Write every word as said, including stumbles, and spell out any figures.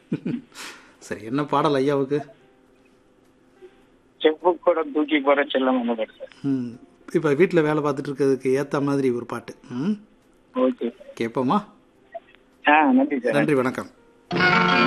சரி, என்ன பாடல் ஐயாவுக்கு? செப்பு கூட தூக்கி போற செல்லம் அந்த பாட்டு சார். ம் இப்போ வீட்டில் வேலை பார்த்துட்டு இருக்கிறதுக்கு ஏற்ற மாதிரி ஒரு பாட்டு. ம் ஓகே. கேட்போமா? ஆ நன்றி சார். நன்றி, வணக்கம்.